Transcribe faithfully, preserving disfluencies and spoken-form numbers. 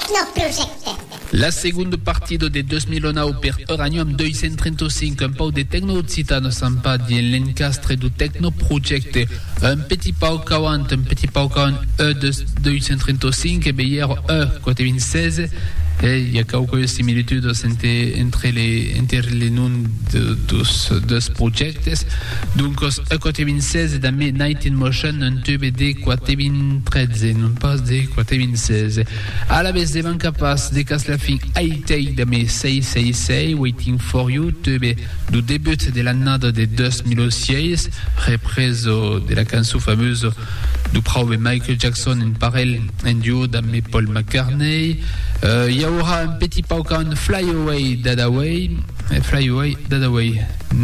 La seconda partita de duemilanove per Uranium duecentotrentacinque, un po' di tecno-occitano sampa di l'encastre du Techno Project, un petit pau quarante, un petit pau quarante E duecentotrentacinque, et hier E quatre-vingt-seize. Et il y a quelques similitudes entre les, entre les noms de tous deux projets. Donc, E quatre-vingt-seize dans mes Night in Motion, un tube de quatre-vingt-treize, non pas de quatre-vingt-seize. À la vez, devant capable de casser la fin, I-Take de mes sei sei sei, Waiting for You, tube du début de l'année de duemilaseize, reprise de la chanson fameuse du prove Michael Jackson en parallèle, en duo de Paul McCartney. Il y aura un petit paucan Fly Away, Dead Away, Fly Away, Dead Away.